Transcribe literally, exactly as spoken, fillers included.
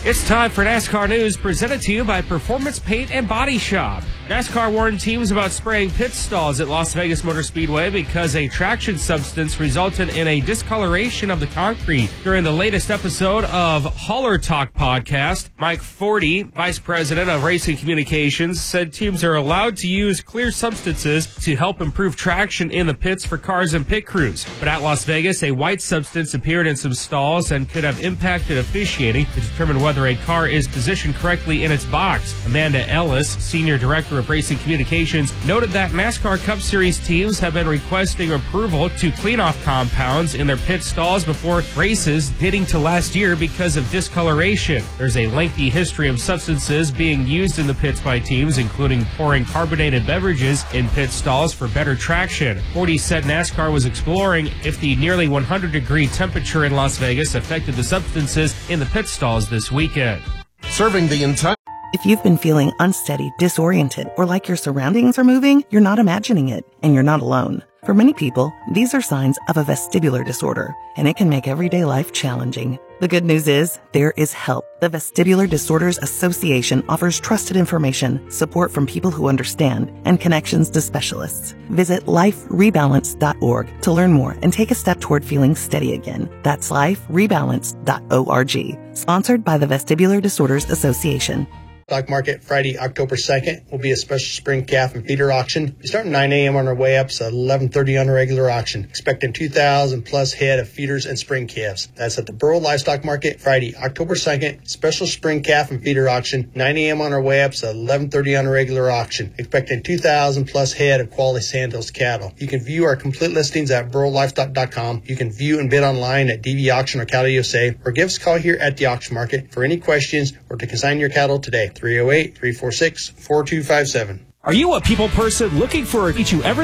It's time for NASCAR News, presented to you by Performance Paint and Body Shop. NASCAR warned teams about spraying pit stalls at Las Vegas Motor Speedway because a traction substance resulted in a discoloration of the concrete. During the latest episode of Hauler Talk podcast, Mike Forty, Vice President of Racing Communications, said teams are allowed to use clear substances to help improve traction in the pits for cars and pit crews. But at Las Vegas, a white substance appeared in some stalls and could have impacted officiating to determine whether a car is positioned correctly in its box. Amanda Ellis, Senior Director of Racing Communications, noted that NASCAR Cup Series teams have been requesting approval to clean off compounds in their pit stalls before races dating to last year because of discoloration. There's a lengthy history of substances being used in the pits by teams, including pouring carbonated beverages in pit stalls for better traction. Forty said NASCAR was exploring if the nearly one hundred degree temperature in Las Vegas affected the substances in the pit stalls this weekend. Serving the entire... If you've been feeling unsteady, disoriented, or like your surroundings are moving, you're not imagining it, and you're not alone. For many people, these are signs of a vestibular disorder, and it can make everyday life challenging. The good news is, there is help. The Vestibular Disorders Association offers trusted information, support from people who understand, and connections to specialists. Visit life rebalance dot org to learn more and take a step toward feeling steady again. That's life rebalance dot org. Sponsored by the Vestibular Disorders Association. Stock market Friday, October second will be a special spring calf and feeder auction. We start at nine a.m. on our way up, so eleven thirty on a regular auction. Expecting two thousand plus head of feeders and spring calves. That's at the Burrow Livestock Market Friday, October second. Special spring calf and feeder auction. nine a.m. on our way up, so eleven thirty on a regular auction. Expecting two thousand plus head of quality Sandhills cattle. You can view our complete listings at burrow livestock dot com. You can view and bid online at D V Auction or Cattle U S A, or give us a call here at the auction market for any questions or to consign your cattle today. three oh eight, three four six, four two five seven. Are you a people person looking for a teach you everything?